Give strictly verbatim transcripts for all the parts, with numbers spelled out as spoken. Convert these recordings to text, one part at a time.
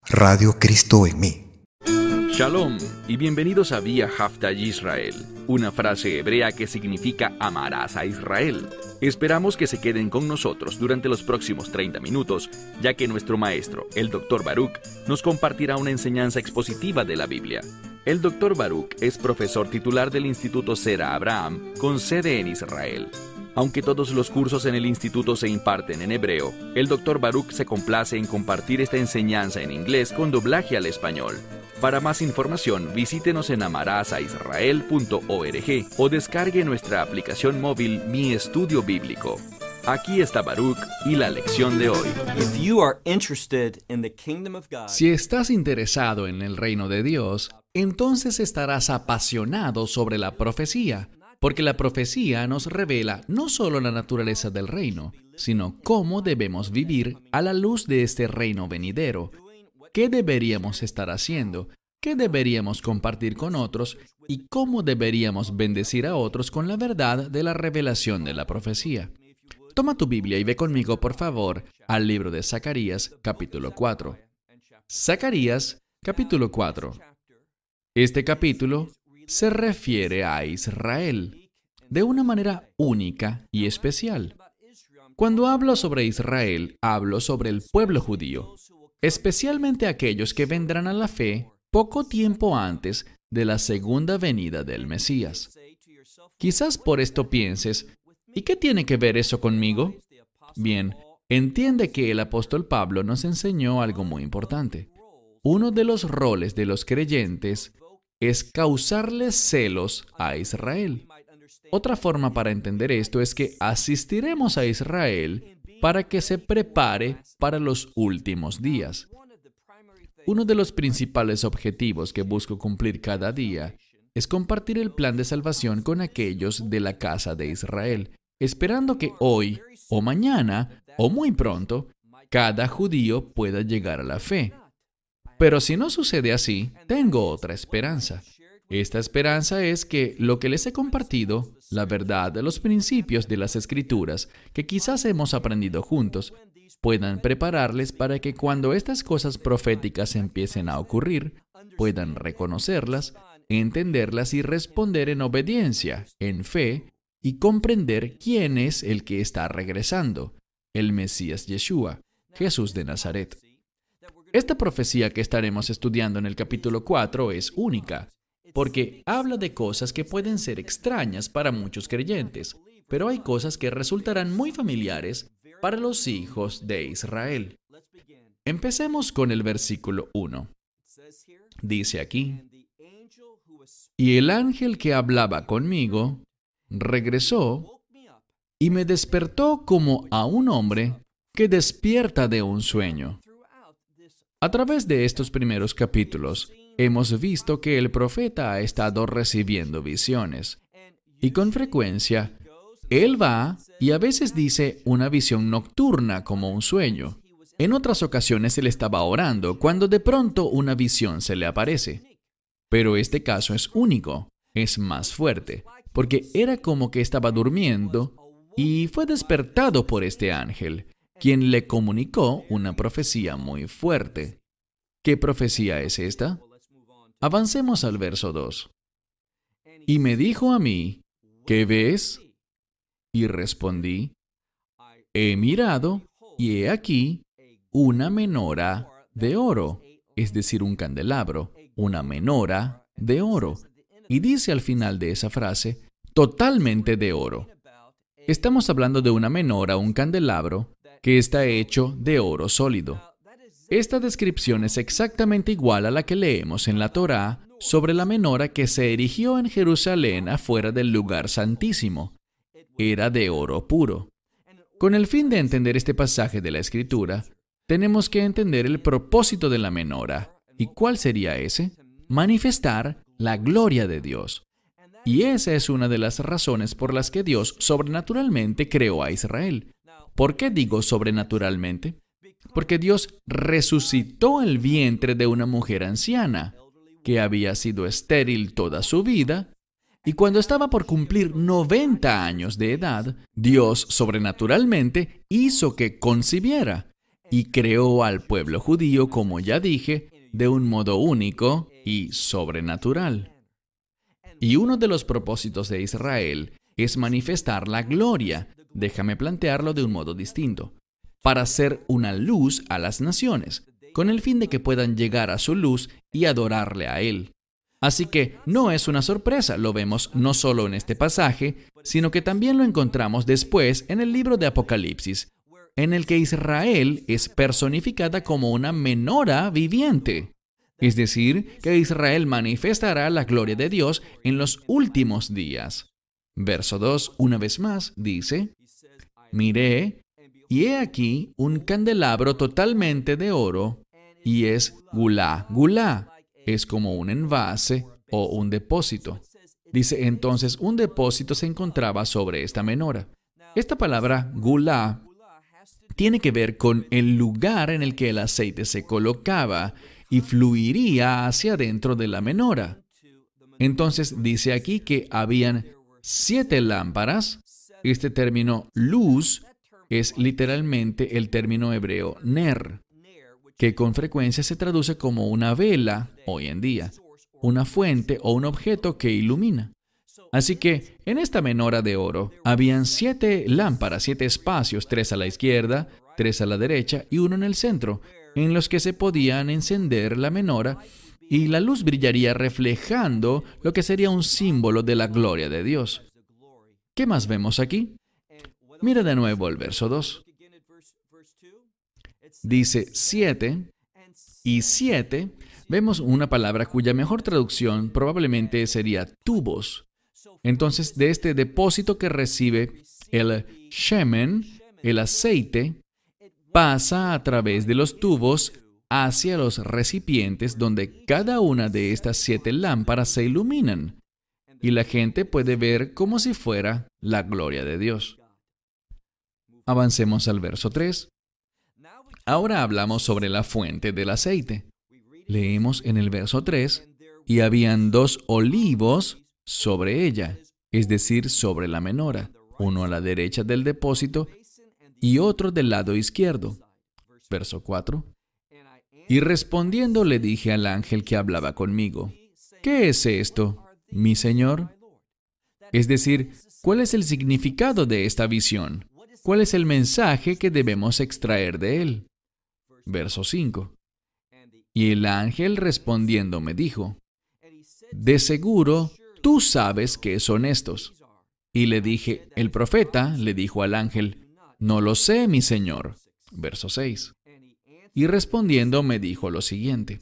Radio Cristo en mí. Shalom y bienvenidos a Vía Hafta Yisrael, una frase hebrea que significa amarás a Israel. Esperamos que se queden con nosotros durante los próximos treinta minutos, ya que nuestro maestro, el doctor Baruch, nos compartirá una enseñanza expositiva de la Biblia. El doctor Baruch es profesor titular del Instituto Sera Abraham, con sede en Israel. Aunque todos los cursos en el instituto se imparten en hebreo, el doctor Baruch se complace en compartir esta enseñanza en inglés con doblaje al español. Para más información, visítenos en amarasaisrael punto org o descargue nuestra aplicación móvil Mi Estudio Bíblico. Aquí está Baruch y la lección de hoy. Si estás interesado en el reino de Dios, entonces estarás apasionado sobre la profecía, porque la profecía nos revela no solo la naturaleza del reino, sino cómo debemos vivir a la luz de este reino venidero. ¿Qué deberíamos estar haciendo? ¿Qué deberíamos compartir con otros? ¿Y cómo deberíamos bendecir a otros con la verdad de la revelación de la profecía? Toma tu Biblia y ve conmigo, por favor, al libro de Zacarías, capítulo cuatro. Zacarías, capítulo cuatro. Este capítulo se refiere a Israel de una manera única y especial. Cuando hablo sobre Israel, hablo sobre el pueblo judío, especialmente aquellos que vendrán a la fe poco tiempo antes de la segunda venida del Mesías. Quizás por esto pienses, ¿y qué tiene que ver eso conmigo? Bien, entiende que el apóstol Pablo nos enseñó algo muy importante. Uno de los roles de los creyentes es causarles celos a Israel. Otra forma para entender esto es que asistiremos a Israel para que se prepare para los últimos días. Uno de los principales objetivos que busco cumplir cada día es compartir el plan de salvación con aquellos de la casa de Israel, esperando que hoy, o mañana, o muy pronto, cada judío pueda llegar a la fe. Pero si no sucede así, tengo otra esperanza. Esta esperanza es que lo que les he compartido, la verdad de los principios de las Escrituras, que quizás hemos aprendido juntos, puedan prepararles para que cuando estas cosas proféticas empiecen a ocurrir, puedan reconocerlas, entenderlas y responder en obediencia, en fe, y comprender quién es el que está regresando, el Mesías Yeshua, Jesús de Nazaret. Esta profecía que estaremos estudiando en el capítulo cuatro es única, porque habla de cosas que pueden ser extrañas para muchos creyentes, pero hay cosas que resultarán muy familiares para los hijos de Israel. Empecemos con el versículo uno. Dice aquí, y el ángel que hablaba conmigo regresó y me despertó como a un hombre que despierta de un sueño. A través de estos primeros capítulos, hemos visto que el profeta ha estado recibiendo visiones. Y con frecuencia, él va y a veces dice una visión nocturna como un sueño. En otras ocasiones él estaba orando cuando de pronto una visión se le aparece. Pero este caso es único, es más fuerte, porque era como que estaba durmiendo y fue despertado por este ángel, quien le comunicó una profecía muy fuerte. ¿Qué profecía es esta? Avancemos al verso dos. Y me dijo a mí, ¿qué ves? Y respondí, he mirado, y he aquí una menora de oro, es decir, un candelabro, una menora de oro. Y dice al final de esa frase, totalmente de oro. Estamos hablando de una menora, un candelabro, que está hecho de oro sólido. Esta descripción es exactamente igual a la que leemos en la Torá sobre la menora que se erigió en Jerusalén afuera del lugar santísimo. Era de oro puro. Con el fin de entender este pasaje de la Escritura, tenemos que entender el propósito de la menora. ¿Y cuál sería ese? Manifestar la gloria de Dios. Y esa es una de las razones por las que Dios sobrenaturalmente creó a Israel. ¿Por qué digo sobrenaturalmente? Porque Dios resucitó el vientre de una mujer anciana, que había sido estéril toda su vida, y cuando estaba por cumplir noventa años de edad, Dios sobrenaturalmente hizo que concibiera. y creó al pueblo judío, como ya dije, de un modo único y sobrenatural. Y uno de los propósitos de Israel es manifestar la gloria, déjame plantearlo de un modo distinto, para ser una luz a las naciones, con el fin de que puedan llegar a su luz y adorarle a Él. Así que no es una sorpresa, lo vemos no solo en este pasaje, sino que también lo encontramos después en el libro de Apocalipsis, en el que Israel es personificada como una menora viviente. Es decir, que Israel manifestará la gloria de Dios en los últimos días. Verso dos, una vez más, dice, miré, y he aquí un candelabro totalmente de oro, y es gulá, gulá. Es como un envase o un depósito. Dice, entonces un depósito se encontraba sobre esta menora. Esta palabra gulá tiene que ver con el lugar en el que el aceite se colocaba y fluiría hacia adentro de la menora. Entonces dice aquí que habían siete lámparas. Este término luz es literalmente el término hebreo ner, que con frecuencia se traduce como una vela hoy en día, una fuente o un objeto que ilumina. Así que en esta menora de oro habían siete lámparas, siete espacios, tres a la izquierda, tres a la derecha y uno en el centro, en los que se podían encender la menora y la luz brillaría reflejando lo que sería un símbolo de la gloria de Dios. ¿Qué más vemos aquí? Mira de nuevo el verso dos. Dice siete, y siete, vemos una palabra cuya mejor traducción probablemente sería tubos. Entonces, de este depósito que recibe el shemen, el aceite, pasa a través de los tubos hacia los recipientes donde cada una de estas siete lámparas se iluminan, y la gente puede ver como si fuera la gloria de Dios. Avancemos al verso tres. Ahora hablamos sobre la fuente del aceite. Leemos en el verso tres, y habían dos olivos sobre ella, es decir, sobre la menora, uno a la derecha del depósito y otro del lado izquierdo. Verso cuatro. Y respondiendo le dije al ángel que hablaba conmigo, ¿qué es esto, mi señor? Es decir, ¿cuál es el significado de esta visión? ¿Cuál es el mensaje que debemos extraer de él? Verso cinco. Y el ángel respondiendo me dijo, de seguro tú sabes qué son estos. Y le dije, el profeta le dijo al ángel, no lo sé, mi señor. Verso seis. Y respondiendo me dijo lo siguiente,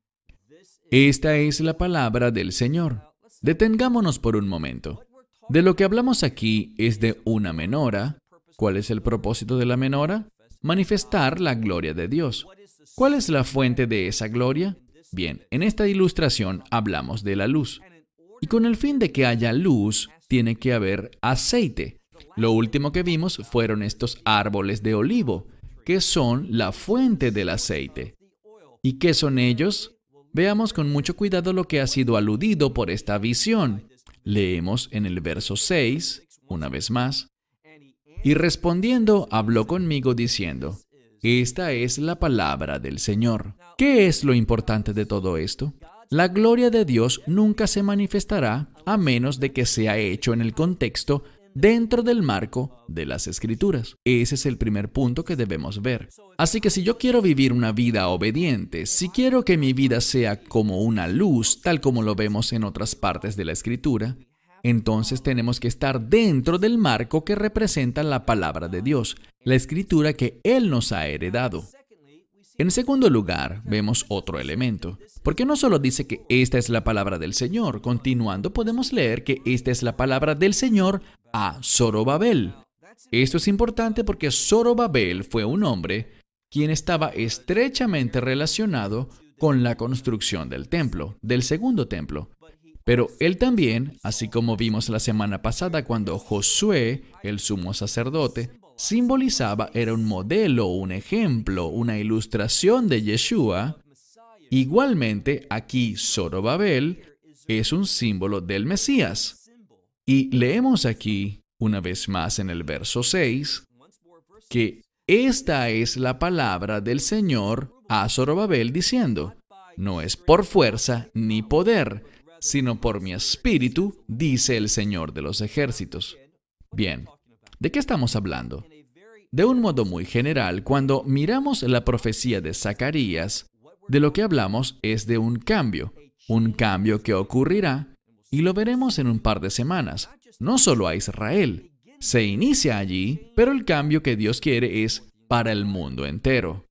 esta es la palabra del Señor. Detengámonos por un momento. De lo que hablamos aquí es de una menora. ¿Cuál es el propósito de la menora? Manifestar la gloria de Dios. ¿Cuál es la fuente de esa gloria? Bien, en esta ilustración hablamos de la luz. Y con el fin de que haya luz, tiene que haber aceite. Lo último que vimos fueron estos árboles de olivo, que son la fuente del aceite. ¿Y qué son ellos? Veamos con mucho cuidado lo que ha sido aludido por esta visión. Leemos en el verso seis, una vez más. Y respondiendo, habló conmigo diciendo, esta es la palabra del Señor. ¿Qué es lo importante de todo esto? La gloria de Dios nunca se manifestará a menos de que sea hecho en el contexto dentro del marco de las Escrituras. Ese es el primer punto que debemos ver. Así que si yo quiero vivir una vida obediente, si quiero que mi vida sea como una luz, tal como lo vemos en otras partes de la Escritura, entonces tenemos que estar dentro del marco que representa la palabra de Dios, la Escritura que Él nos ha heredado. En segundo lugar, vemos otro elemento, porque no solo dice que esta es la palabra del Señor, continuando podemos leer que esta es la palabra del Señor a Zorobabel. Esto es importante porque Zorobabel fue un hombre quien estaba estrechamente relacionado con la construcción del templo, del segundo templo. Pero él también, así como vimos la semana pasada cuando Josué, el sumo sacerdote, simbolizaba, era un modelo, un ejemplo, una ilustración de Yeshua, igualmente aquí Zorobabel es un símbolo del Mesías. Y leemos aquí, una vez más en el verso seis, que Esta es la palabra del Señor a Zorobabel diciendo, no es por fuerza ni poder, sino por mi espíritu, dice el Señor de los ejércitos. Bien, ¿de qué estamos hablando? De un modo muy general, cuando miramos la profecía de Zacarías, de lo que hablamos es de un cambio, un cambio que ocurrirá, y lo veremos en un par de semanas, no solo a Israel. Se inicia allí, pero el cambio que Dios quiere es para el mundo entero.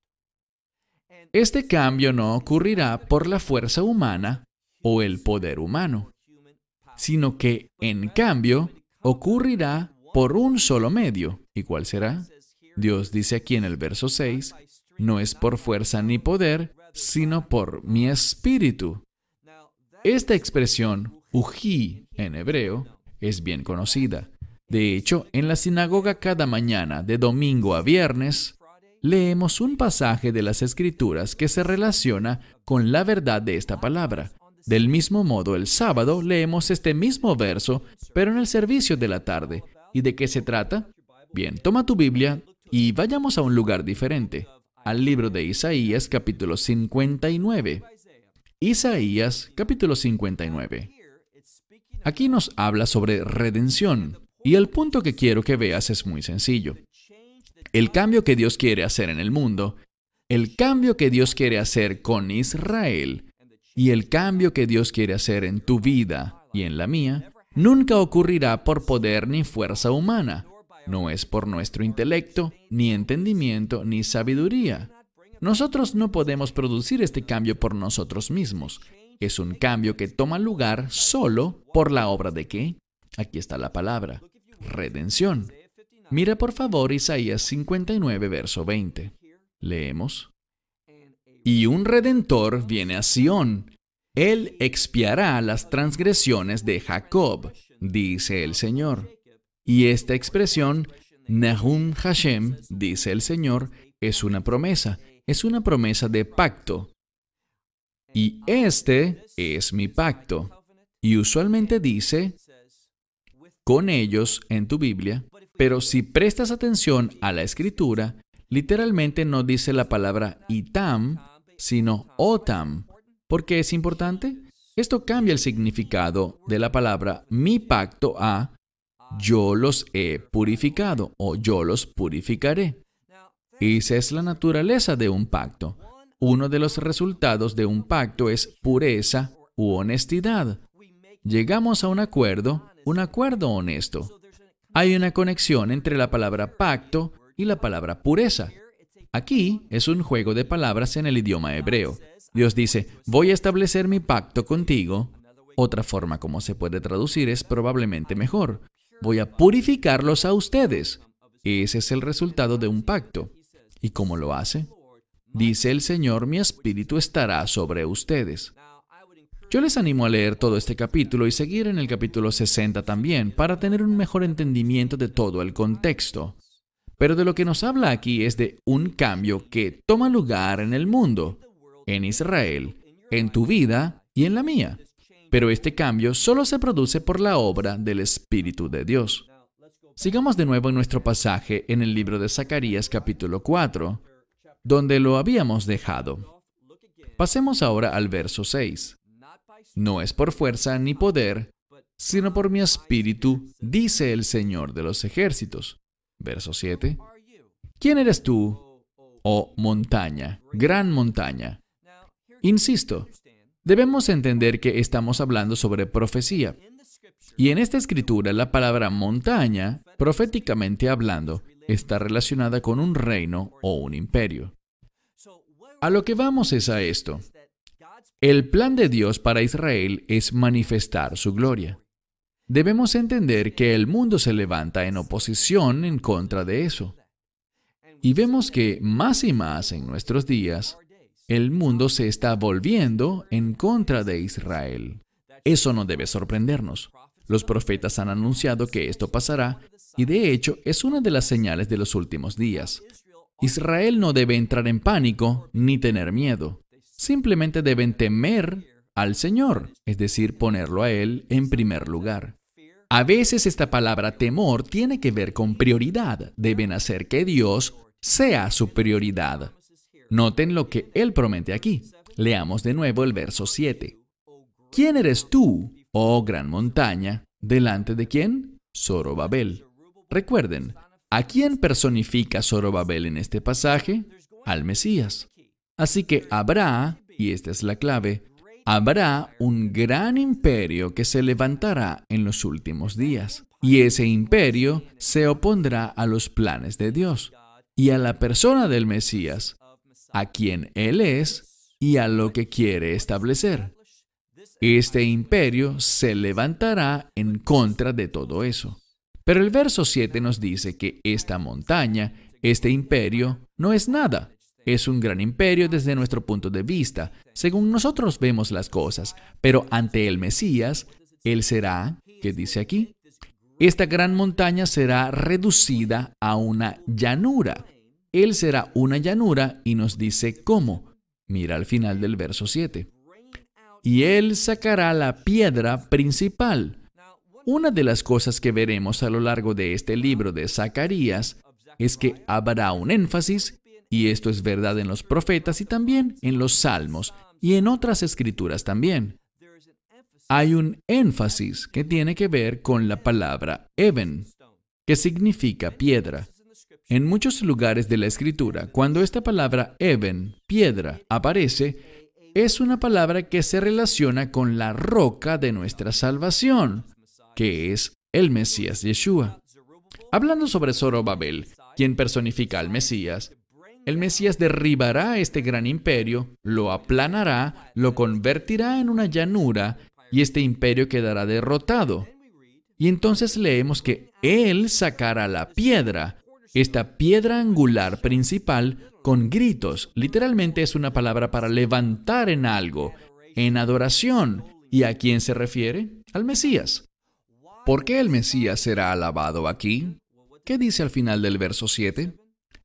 Este cambio no ocurrirá por la fuerza humana o el poder humano, sino que, en cambio, ocurrirá por un solo medio. ¿Y cuál será? Dios dice aquí en el verso seis, no es por fuerza ni poder, sino por mi espíritu. Esta expresión, ují, en hebreo, es bien conocida. De hecho, en la sinagoga cada mañana, de domingo a viernes, leemos un pasaje de las Escrituras que se relaciona con la verdad de esta palabra. Del mismo modo, el sábado leemos este mismo verso, pero en el servicio de la tarde. ¿Y de qué se trata? Bien, toma tu Biblia y vayamos a un lugar diferente, al libro de Isaías, capítulo cincuenta y nueve. Isaías, capítulo cincuenta y nueve. Aquí nos habla sobre redención. Y el punto que quiero que veas es muy sencillo. El cambio que Dios quiere hacer en el mundo, el cambio que Dios quiere hacer con Israel y el cambio que Dios quiere hacer en tu vida y en la mía, nunca ocurrirá por poder ni fuerza humana. No es por nuestro intelecto, ni entendimiento, ni sabiduría. Nosotros no podemos producir este cambio por nosotros mismos. Es un cambio que toma lugar solo por la obra de ¿qué? Aquí está la palabra. Redención. Mira por favor Isaías cincuenta y nueve, verso veinte. Leemos. Y un Redentor viene a Sión. Él expiará las transgresiones de Jacob, dice el Señor. Y esta expresión, Nahum Hashem, dice el Señor, es una promesa. Es una promesa de pacto. Y este es mi pacto. Y usualmente dice con ellos en tu Biblia, pero si prestas atención a la Escritura, literalmente no dice la palabra itam, sino otam. ¿Por qué es importante? Esto cambia el significado de la palabra mi pacto a yo los he purificado o yo los purificaré. Esa es la naturaleza de un pacto. Uno de los resultados de un pacto es pureza u honestidad. Llegamos a un acuerdo, un acuerdo honesto. Hay una conexión entre la palabra pacto y la palabra pureza. Aquí es un juego de palabras en el idioma hebreo. Dios dice, voy a establecer mi pacto contigo. Otra forma como se puede traducir es probablemente mejor. Voy a purificarlos a ustedes. Ese es el resultado de un pacto. ¿Y cómo lo hace? Dice el Señor, mi espíritu estará sobre ustedes. Yo les animo a leer todo este capítulo y seguir en el capítulo sesenta también para tener un mejor entendimiento de todo el contexto. Pero de lo que nos habla aquí es de un cambio que toma lugar en el mundo, en Israel, en tu vida y en la mía. Pero este cambio solo se produce por la obra del Espíritu de Dios. Sigamos de nuevo en nuestro pasaje en el libro de Zacarías capítulo cuatro, donde lo habíamos dejado. Pasemos ahora al verso seis. No es por fuerza ni poder, sino por mi espíritu, dice el Señor de los ejércitos. Verso siete. ¿Quién eres tú, oh montaña, gran montaña? Insisto, debemos entender que estamos hablando sobre profecía. Y en esta escritura, la palabra montaña, proféticamente hablando, está relacionada con un reino o un imperio. A lo que vamos es a esto. El plan de Dios para Israel es manifestar su gloria. Debemos entender que el mundo se levanta en oposición en contra de eso. Y vemos que más y más en nuestros días, el mundo se está volviendo en contra de Israel. Eso no debe sorprendernos. Los profetas han anunciado que esto pasará y de hecho es una de las señales de los últimos días. Israel no debe entrar en pánico ni tener miedo. Simplemente deben temer al Señor, es decir, ponerlo a Él en primer lugar. A veces esta palabra temor tiene que ver con prioridad. Deben hacer que Dios sea su prioridad. Noten lo que Él promete aquí. Leamos de nuevo el verso siete. ¿Quién eres tú, oh gran montaña, delante de quién? Zorobabel. Recuerden, ¿a quién personifica Zorobabel en este pasaje? Al Mesías. Así que habrá, y esta es la clave, habrá un gran imperio que se levantará en los últimos días. Y ese imperio se opondrá a los planes de Dios y a la persona del Mesías, a quien Él es y a lo que quiere establecer. Este imperio se levantará en contra de todo eso. Pero el verso siete nos dice que esta montaña, este imperio, no es nada. Es un gran imperio desde nuestro punto de vista, según nosotros vemos las cosas. Pero ante el Mesías, Él será, ¿qué dice aquí? Esta gran montaña será reducida a una llanura. Él será una llanura y nos dice cómo. Mira al final del verso siete. Y Él sacará la piedra principal. Una de las cosas que veremos a lo largo de este libro de Zacarías es que habrá un énfasis, y esto es verdad en los profetas y también en los salmos y en otras escrituras también. Hay un énfasis que tiene que ver con la palabra Eben, que significa piedra. En muchos lugares de la Escritura, cuando esta palabra Eben, piedra, aparece, es una palabra que se relaciona con la roca de nuestra salvación, que es el Mesías Yeshua. Hablando sobre Zorobabel, quien personifica al Mesías, el Mesías derribará este gran imperio, lo aplanará, lo convertirá en una llanura y este imperio quedará derrotado. Y entonces leemos que Él sacará la piedra, esta piedra angular principal, con gritos. Literalmente es una palabra para levantar en algo, en adoración. ¿Y a quién se refiere? Al Mesías. ¿Por qué el Mesías será alabado aquí? ¿Qué dice al final del verso siete?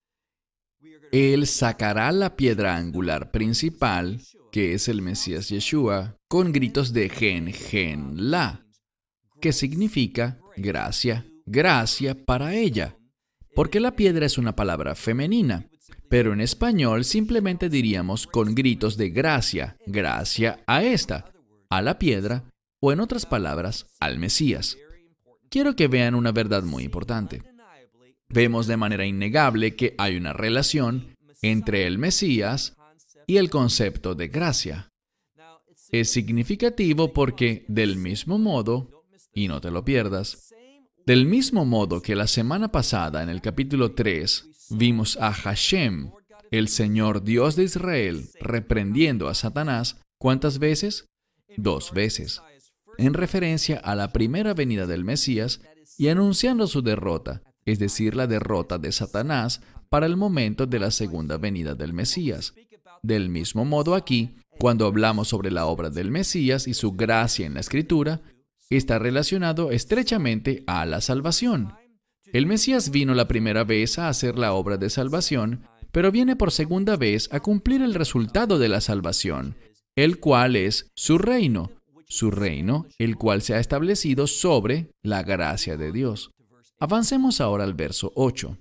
Él sacará la piedra angular principal, que es el Mesías Yeshua, con gritos de gen, gen, la, que significa gracia, gracia para ella. Porque la piedra es una palabra femenina, pero en español simplemente diríamos con gritos de gracia, gracia a esta, a la piedra, o en otras palabras, al Mesías. Quiero que vean una verdad muy importante. Vemos de manera innegable que hay una relación entre el Mesías y el concepto de gracia. Es significativo porque, del mismo modo, y no te lo pierdas, del mismo modo que la semana pasada en el capítulo tres vimos a Hashem, el Señor Dios de Israel, reprendiendo a Satanás, ¿cuántas veces? Dos veces, en referencia a la primera venida del Mesías y anunciando su derrota, es decir, la derrota de Satanás para el momento de la segunda venida del Mesías. Del mismo modo aquí, cuando hablamos sobre la obra del Mesías y su gracia en la Escritura, está relacionado estrechamente a la salvación. El Mesías vino la primera vez a hacer la obra de salvación, pero viene por segunda vez a cumplir el resultado de la salvación, el cual es su reino, su reino, el cual se ha establecido sobre la gracia de Dios. Avancemos ahora al verso ocho.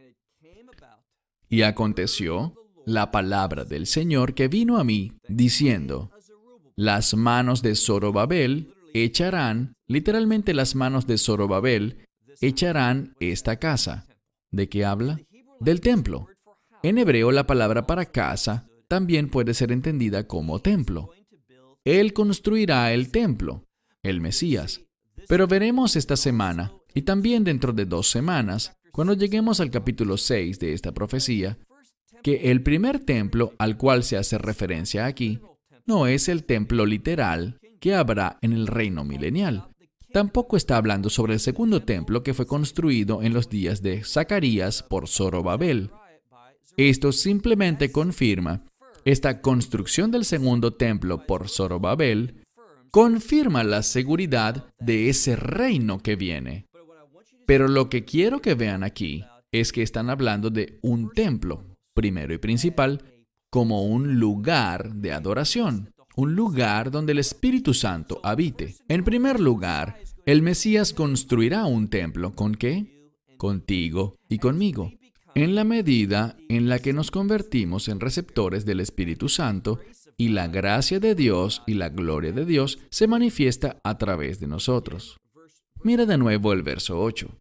Y aconteció la palabra del Señor que vino a mí, diciendo, las manos de Zorobabel echarán, literalmente las manos de Zorobabel, echarán esta casa. ¿De qué habla? Del templo. En hebreo la palabra para casa también puede ser entendida como templo. Él construirá el templo, el Mesías. Pero veremos esta semana, y también dentro de dos semanas, cuando lleguemos al capítulo seis de esta profecía, que el primer templo al cual se hace referencia aquí no es el templo literal que habrá en el reino milenial. Tampoco está hablando sobre el segundo templo que fue construido en los días de Zacarías por Zorobabel. Esto simplemente confirma, esta construcción del segundo templo por Zorobabel, confirma la seguridad de ese reino que viene. Pero lo que quiero que vean aquí es que están hablando de un templo, primero y principal, como un lugar de adoración, un lugar donde el Espíritu Santo habite. En primer lugar, el Mesías construirá un templo. ¿Con qué? Contigo y conmigo. en la medida en la que nos convertimos en receptores del Espíritu Santo y la gracia de Dios y la gloria de Dios se manifiesta a través de nosotros. Mira de nuevo el verso ocho.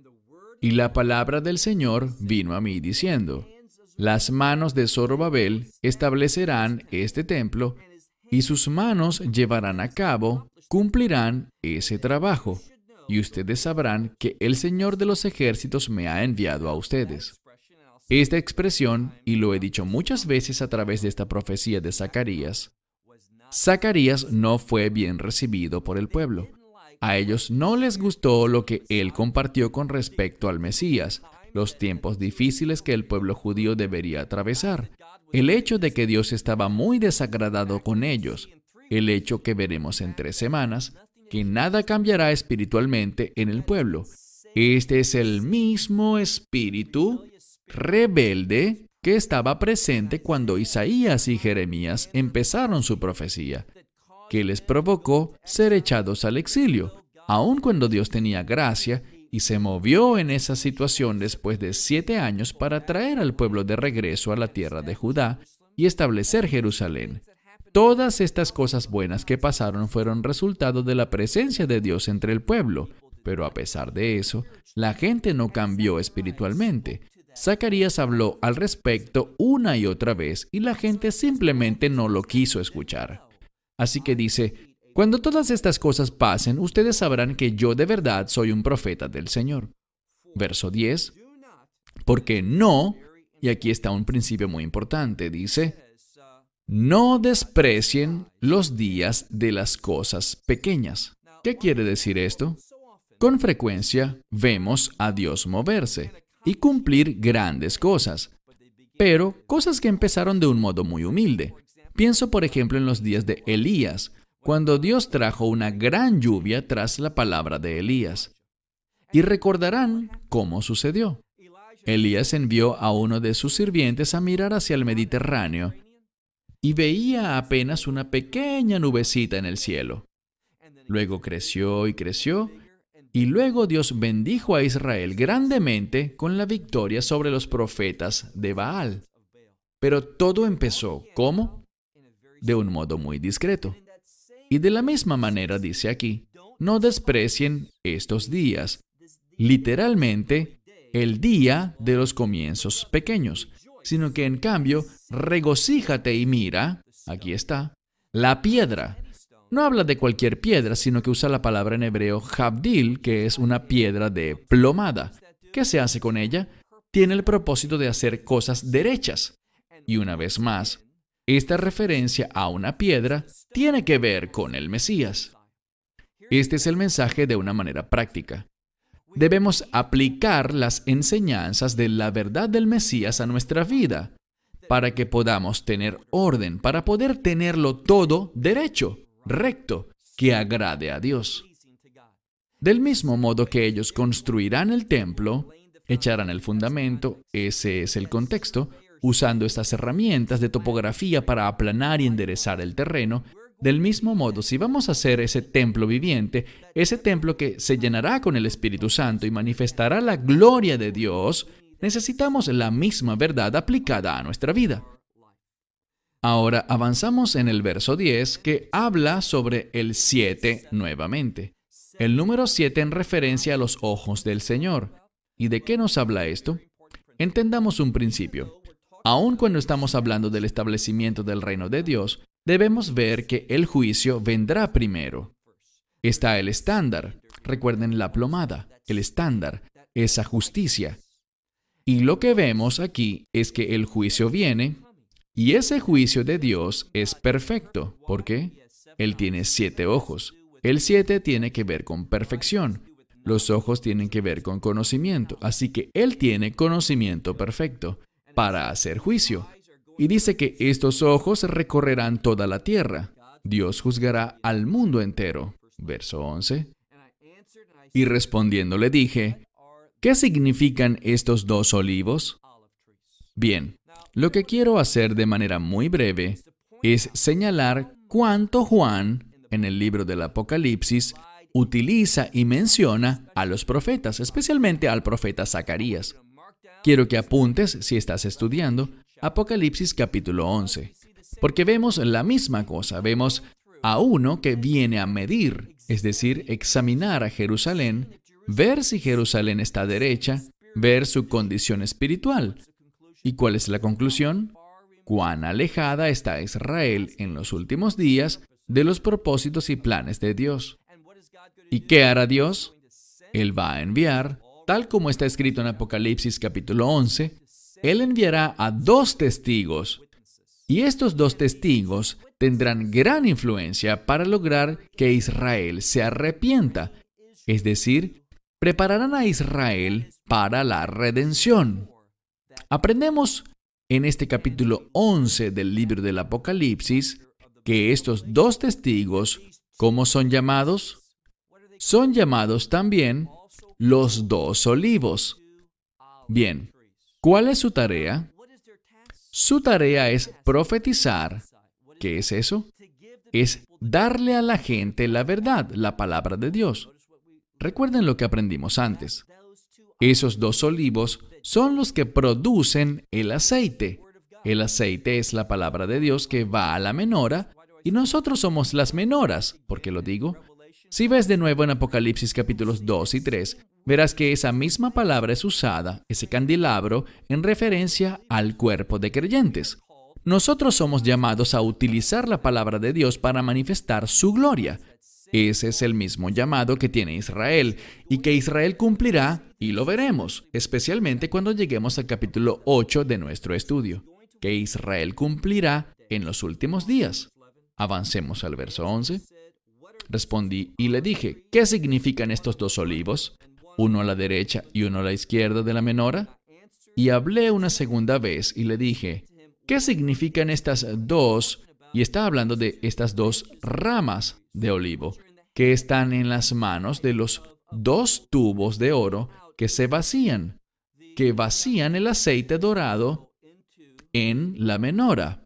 Y la palabra del Señor vino a mí diciendo, las manos de Zorobabel establecerán este templo y sus manos llevarán a cabo, cumplirán ese trabajo. Y ustedes sabrán que el Señor de los ejércitos me ha enviado a ustedes. Esta expresión, y lo he dicho muchas veces a través de esta profecía de Zacarías, Zacarías no fue bien recibido por el pueblo. A ellos no les gustó lo que él compartió con respecto al Mesías, los tiempos difíciles que el pueblo judío debería atravesar, el hecho de que Dios estaba muy desagradado con ellos, el hecho que veremos en tres semanas, que nada cambiará espiritualmente en el pueblo. Este es el mismo espíritu rebelde que estaba presente cuando Isaías y Jeremías empezaron su profecía, que les provocó ser echados al exilio, aun cuando Dios tenía gracia y se movió en esa situación después de siete años para traer al pueblo de regreso a la tierra de Judá y establecer Jerusalén. Todas estas cosas buenas que pasaron fueron resultado de la presencia de Dios entre el pueblo, pero a pesar de eso, la gente no cambió espiritualmente. Zacarías habló al respecto una y otra vez y la gente simplemente no lo quiso escuchar. Así que dice, cuando todas estas cosas pasen, ustedes sabrán que yo de verdad soy un profeta del Señor. Verso diez, porque no, y aquí está un principio muy importante, dice, no desprecien los días de las cosas pequeñas. ¿Qué quiere decir esto? Con frecuencia vemos a Dios moverse y cumplir grandes cosas, pero cosas que empezaron de un modo muy humilde. Pienso, por ejemplo, en los días de Elías, cuando Dios trajo una gran lluvia tras la palabra de Elías. Y recordarán cómo sucedió. Elías envió a uno de sus sirvientes a mirar hacia el Mediterráneo y veía apenas una pequeña nubecita en el cielo. Luego creció y creció, y luego Dios bendijo a Israel grandemente con la victoria sobre los profetas de Baal. Pero todo empezó, ¿cómo? De un modo muy discreto. Y de la misma manera dice aquí, no desprecien estos días, literalmente, el día de los comienzos pequeños, sino que en cambio, regocíjate y mira, aquí está, la piedra. No habla de cualquier piedra, sino que usa la palabra en hebreo Habdil, que es una piedra de plomada. ¿Qué se hace con ella? Tiene el propósito de hacer cosas derechas. Y una vez más, esta referencia a una piedra tiene que ver con el Mesías. Este es el mensaje de una manera práctica. Debemos aplicar las enseñanzas de la verdad del Mesías a nuestra vida para que podamos tener orden, para poder tenerlo todo derecho, recto, que agrade a Dios. Del mismo modo que ellos construirán el templo, echarán el fundamento, ese es el contexto, usando estas herramientas de topografía para aplanar y enderezar el terreno. Del mismo modo, si vamos a hacer ese templo viviente, ese templo que se llenará con el Espíritu Santo y manifestará la gloria de Dios, necesitamos la misma verdad aplicada a nuestra vida. Ahora avanzamos en el verso diez, que habla sobre el siete nuevamente. El número siete en referencia a los ojos del Señor. ¿Y de qué nos habla esto? Entendamos un principio. Aun cuando estamos hablando del establecimiento del reino de Dios, debemos ver que el juicio vendrá primero. Está el estándar. Recuerden la plomada. El estándar, esa justicia. Y lo que vemos aquí es que el juicio viene, y ese juicio de Dios es perfecto. ¿Por qué? Él tiene siete ojos. El siete tiene que ver con perfección. Los ojos tienen que ver con conocimiento. Así que Él tiene conocimiento perfecto para hacer juicio. Y dice que estos ojos recorrerán toda la tierra. Dios juzgará al mundo entero. Verso once. Y respondiendo le dije, ¿qué significan estos dos olivos? Bien, lo que quiero hacer de manera muy breve es señalar cuánto Juan, en el libro del Apocalipsis, utiliza y menciona a los profetas, especialmente al profeta Zacarías. quiero que apuntes, si estás estudiando, Apocalipsis capítulo once. Porque vemos la misma cosa. Vemos a uno que viene a medir, es decir, examinar a Jerusalén, ver si Jerusalén está derecha, ver su condición espiritual. ¿Y cuál es la conclusión? Cuán alejada está Israel en los últimos días de los propósitos y planes de Dios. ¿Y qué hará Dios? Él va a enviar, tal como está escrito en Apocalipsis capítulo once, Él enviará a dos testigos. Y estos dos testigos tendrán gran influencia para lograr que Israel se arrepienta. Es decir, prepararán a Israel para la redención. Aprendemos en este capítulo once del libro del Apocalipsis que estos dos testigos, ¿cómo son llamados? Son llamados también los dos olivos. Bien, ¿cuál es su tarea? Su tarea es profetizar. ¿Qué es eso? Es darle a la gente la verdad, la palabra de Dios. Recuerden lo que aprendimos antes. Esos dos olivos son los que producen el aceite. El aceite es la palabra de Dios que va a la menora y nosotros somos las menoras. ¿Por qué lo digo? Si ves de nuevo en Apocalipsis capítulos dos y tres, verás que esa misma palabra es usada, ese candelabro, en referencia al cuerpo de creyentes. Nosotros somos llamados a utilizar la palabra de Dios para manifestar su gloria. Ese es el mismo llamado que tiene Israel y que Israel cumplirá, y lo veremos, especialmente cuando lleguemos al capítulo ocho de nuestro estudio, que Israel cumplirá en los últimos días. Avancemos al verso once. Respondí y le dije, ¿qué significan estos dos olivos? Uno a la derecha y uno a la izquierda de la menora. Y hablé una segunda vez y le dije, ¿qué significan estas dos? Y está hablando de estas dos ramas de olivo que están en las manos de los dos tubos de oro que se vacían, que vacían el aceite dorado en la menora.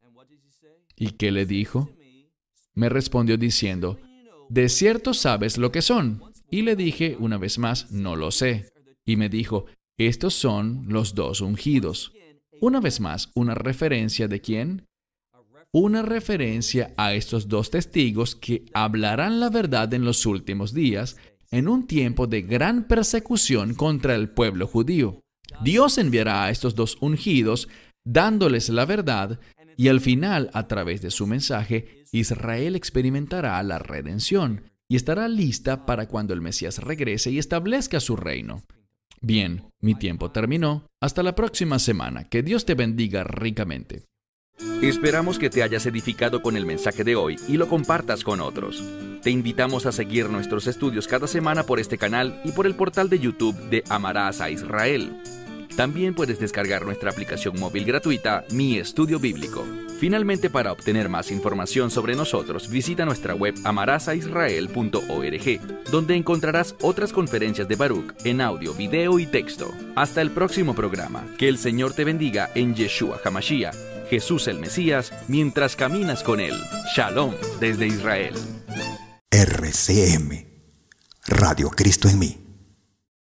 ¿Y qué le dijo? Me respondió diciendo, de cierto sabes lo que son. Y le dije una vez más, no lo sé. Y me dijo, estos son los dos ungidos. Una vez más, ¿una referencia de quién? Una referencia a estos dos testigos que hablarán la verdad en los últimos días, en un tiempo de gran persecución contra el pueblo judío. Dios enviará a estos dos ungidos, dándoles la verdad, y al final, a través de su mensaje, Israel experimentará la redención y estará lista para cuando el Mesías regrese y establezca su reino. Bien, mi tiempo terminó. Hasta la próxima semana. Que Dios te bendiga ricamente. Esperamos que te hayas edificado con el mensaje de hoy y lo compartas con otros. Te invitamos a seguir nuestros estudios cada semana por este canal y por el portal de YouTube de Amarás a Israel. También puedes descargar nuestra aplicación móvil gratuita, Mi Estudio Bíblico. Finalmente, para obtener más información sobre nosotros, visita nuestra web amarás a israel punto org, donde encontrarás otras conferencias de Baruch en audio, video y texto. Hasta el próximo programa. Que el Señor te bendiga en Yeshua HaMashiach, Jesús el Mesías, mientras caminas con Él. Shalom desde Israel. R C M, Radio Cristo en mí.